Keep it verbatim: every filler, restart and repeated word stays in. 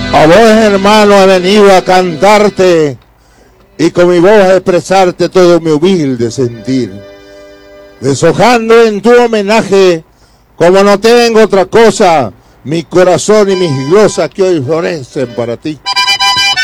A vos, hermano, he venido a cantarte y con mi voz a expresarte todo mi humilde sentir, deshojando en tu homenaje, como no tengo otra cosa, mi corazón y mis glosas que hoy florecen para ti.